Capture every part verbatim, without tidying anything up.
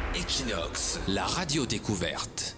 Equinox, la radio découverte.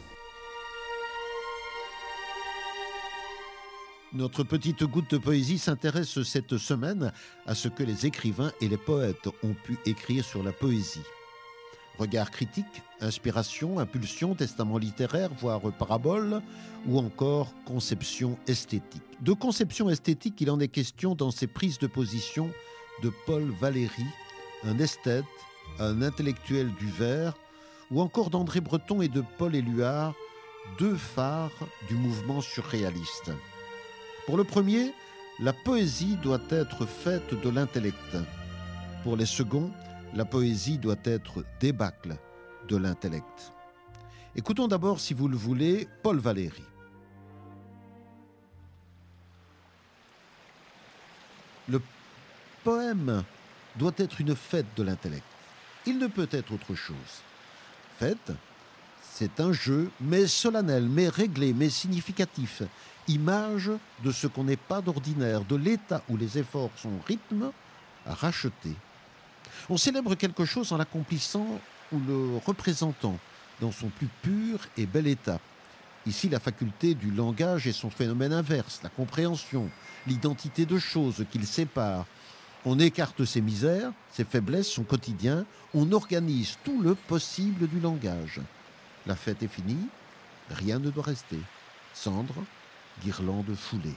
Notre petite goutte de poésie s'intéresse cette semaine à ce que les écrivains et les poètes ont pu écrire sur la poésie. Regard critique, inspiration, impulsion, testament littéraire, voire parabole, ou encore conception esthétique. De conception esthétique, il en est question dans ces prises de position de Paul Valéry, un esthète, un intellectuel du vers, ou encore d'André Breton et de Paul Éluard, deux phares du mouvement surréaliste. Pour le premier, la poésie doit être faite de l'intellect. Pour les seconds, la poésie doit être débâcle de l'intellect. Écoutons d'abord, si vous le voulez, Paul Valéry. Le poème doit être une fête de l'intellect. Il ne peut être autre chose. Fête, c'est un jeu, mais solennel, mais réglé, mais significatif. Image de ce qu'on n'est pas d'ordinaire, de l'état où les efforts sont rythme à racheter. On célèbre quelque chose en l'accomplissant ou le représentant dans son plus pur et bel état. Ici, la faculté du langage est son phénomène inverse, la compréhension, l'identité de choses qu'il sépare. On écarte ses misères, ses faiblesses, son quotidien, on organise tout le possible du langage. La fête est finie, rien ne doit rester. Cendre, guirlande foulée.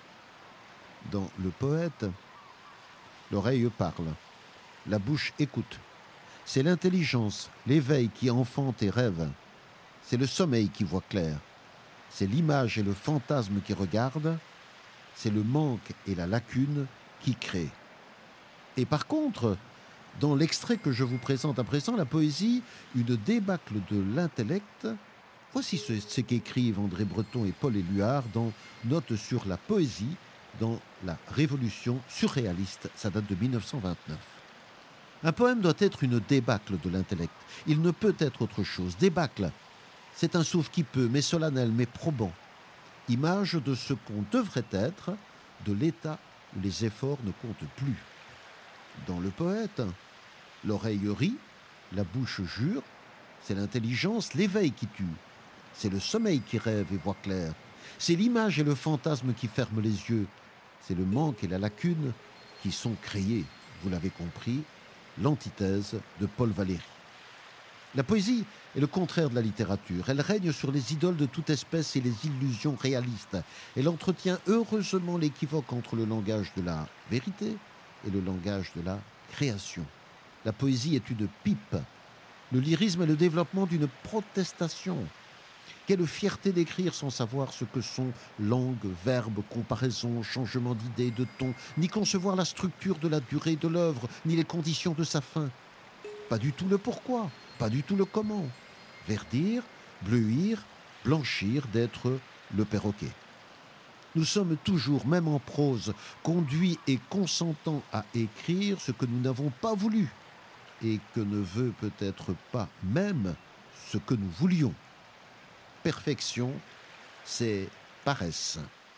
Dans le poète, l'oreille parle, la bouche écoute. C'est l'intelligence, l'éveil qui enfante et rêve. C'est le sommeil qui voit clair. C'est l'image et le fantasme qui regardent. C'est le manque et la lacune qui créent. Et par contre, dans l'extrait que je vous présente à présent, la poésie, une débâcle de l'intellect, voici ce, ce qu'écrivent André Breton et Paul Éluard dans Notes sur la poésie dans la Révolution surréaliste. Ça date de mille neuf cent vingt-neuf. Un poème doit être une débâcle de l'intellect. Il ne peut être autre chose. Débâcle, c'est un souffle qui peut, mais solennel, mais probant. Image de ce qu'on devrait être, de l'état où les efforts ne comptent plus. Dans le poète, l'oreille rit, la bouche jure, c'est l'intelligence, l'éveil qui tue. C'est le sommeil qui rêve et voit clair. C'est l'image et le fantasme qui ferment les yeux. C'est le manque et la lacune qui sont créés. Vous l'avez compris, l'antithèse de Paul Valéry. La poésie est le contraire de la littérature. Elle règne sur les idoles de toute espèce et les illusions réalistes. Elle entretient heureusement l'équivoque entre le langage de la vérité et le langage de la création. La poésie est une pipe. Le lyrisme est le développement d'une protestation. Quelle fierté d'écrire sans savoir ce que sont langue, verbe, comparaison, changement d'idée, de ton, ni concevoir la structure de la durée de l'œuvre, ni les conditions de sa fin. Pas du tout le pourquoi, pas du tout le comment. Verdir, bleuir, blanchir d'être le perroquet. Nous sommes toujours, même en prose, conduits et consentants à écrire ce que nous n'avons pas voulu et que ne veut peut-être pas même ce que nous voulions. Perfection, c'est paresse.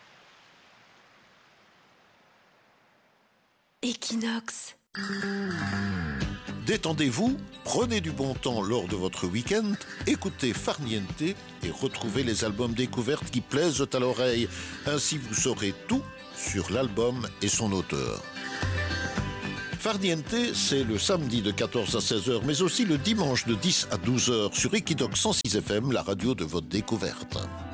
Equinox. Détendez-vous, prenez du bon temps lors de votre week-end, écoutez Farniente et retrouvez les albums découvertes qui plaisent à l'oreille. Ainsi vous saurez tout sur l'album et son auteur. Farniente, c'est le samedi de quatorze à seize heures, mais aussi le dimanche de dix à douze heures sur Equinox cent six F M, la radio de votre découverte.